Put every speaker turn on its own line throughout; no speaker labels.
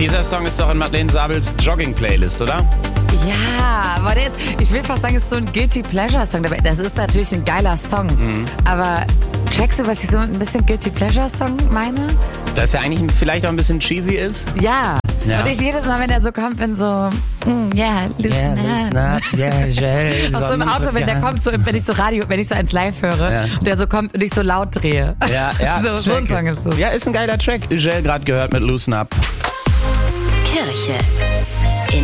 Dieser Song ist doch in Madeleine Sabels Jogging-Playlist, oder?
Ja, aber ich will fast sagen, es ist so ein Guilty Pleasure Song. Das ist natürlich ein geiler Song. Aber checkst du, was ich so mit ein bisschen Guilty Pleasure Song meine?
Dass er eigentlich vielleicht auch ein bisschen cheesy ist?
Ja. Und ich jedes Mal, wenn er so kommt, bin so, listen up, aus so einem Auto, wenn der kommt, so, wenn ich so eins live höre und der so kommt und ich so laut drehe.
Ja,
so ein Song ist so.
Ja, ist ein geiler Track. Ugel gerade gehört mit Loosen Up.
Kirche in 1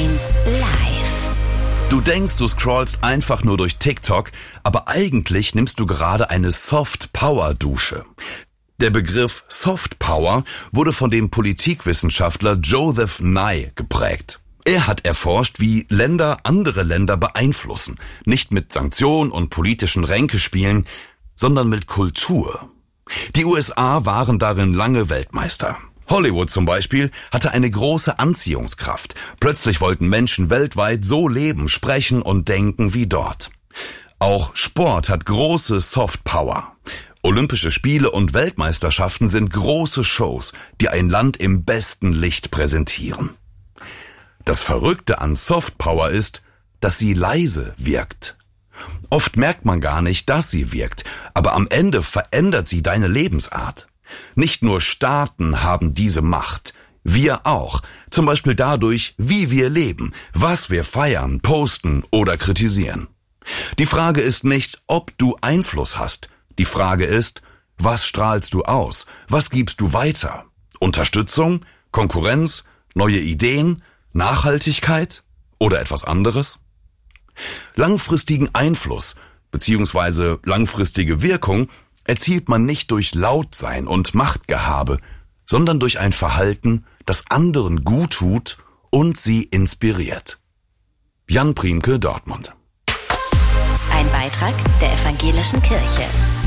Live.
Du denkst, du scrollst einfach nur durch TikTok, aber eigentlich nimmst du gerade eine Soft-Power-Dusche. Der Begriff Soft Power wurde von dem Politikwissenschaftler Joseph Nye geprägt. Er hat erforscht, wie Länder andere Länder beeinflussen. Nicht mit Sanktionen und politischen Ränkespielen, sondern mit Kultur. Die USA waren darin lange Weltmeister. Hollywood zum Beispiel hatte eine große Anziehungskraft. Plötzlich wollten Menschen weltweit so leben, sprechen und denken wie dort. Auch Sport hat große Soft Power. Olympische Spiele und Weltmeisterschaften sind große Shows, die ein Land im besten Licht präsentieren. Das Verrückte an Soft Power ist, dass sie leise wirkt. Oft merkt man gar nicht, dass sie wirkt, aber am Ende verändert sie deine Lebensart. Nicht nur Staaten haben diese Macht, wir auch. Zum Beispiel dadurch, wie wir leben, was wir feiern, posten oder kritisieren. Die Frage ist nicht, ob du Einfluss hast. Die Frage ist, was strahlst du aus? Was gibst du weiter? Unterstützung? Konkurrenz? Neue Ideen? Nachhaltigkeit? Oder etwas anderes? Langfristigen Einfluss bzw. langfristige Wirkung erzielt man nicht durch Lautsein und Machtgehabe, sondern durch ein Verhalten, das anderen gut tut und sie inspiriert. Jan Priemke, Dortmund.
Ein Beitrag der Evangelischen Kirche.